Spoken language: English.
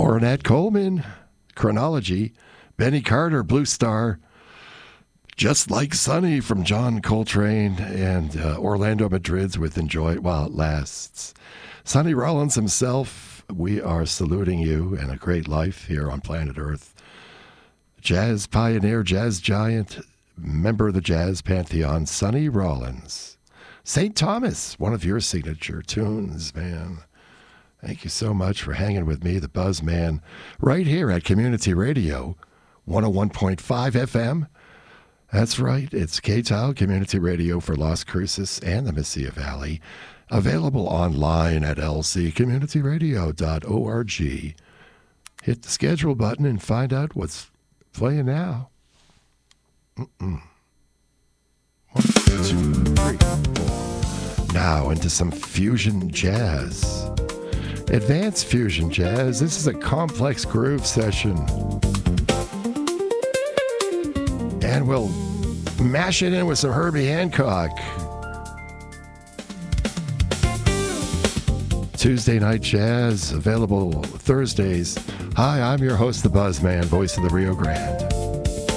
Ornette Coleman, Chronology. Benny Carter, Blue Star. Just Like Sunny from John Coltrane, and Orlando Madrid's with Enjoy It While It Lasts. Sonny Rollins himself, we are saluting you and a great life here on planet Earth. Jazz pioneer, jazz giant, member of the Jazz Pantheon, Sonny Rollins. St. Thomas, one of your signature tunes, man. Thank you so much for hanging with me, the Buzz Man, right here at Community Radio, 101.5 FM. That's right, it's KTOW Community Radio for Las Cruces and the Mesilla Valley. Available online at lccommunityradio.org. Hit the schedule button and find out what's playing now. 1, 2, 3, 4. Now into some fusion jazz. Advanced fusion jazz. This is a complex groove session. And we'll mash it in with some Herbie Hancock. Tuesday Night Jazz, available Thursdays. Hi, I'm your host, the Buzzman, voice of the Rio Grande.